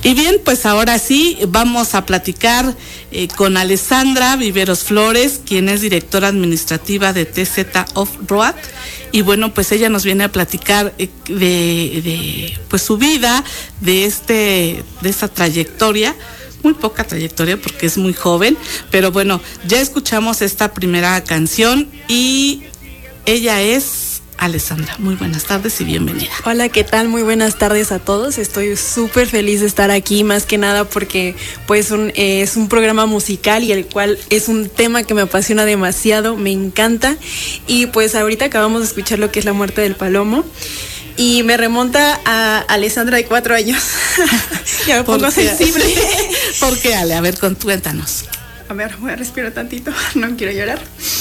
Y bien, pues ahora sí, vamos a platicar con Alessandra Viveros Flores, quien es directora administrativa de TZ Off-Road. Y bueno, pues ella nos viene a platicar de pues su vida, de esta trayectoria. Muy poca trayectoria porque es muy joven, pero bueno, ya escuchamos esta primera canción y ella es Alessandra. Muy buenas tardes y bienvenida. Hola, ¿qué tal? Muy buenas tardes a todos. Estoy súper feliz de estar aquí, más que nada porque pues es un programa musical y el cual es un tema que me apasiona demasiado, me encanta. Y pues ahorita acabamos de escuchar lo que es La muerte del palomo. Y me remonta a Alessandra de 4 años. Ya me pongo sensible. ¿Por qué, Ale? A ver, cuéntanos. A ver, voy a respirar tantito. No quiero llorar.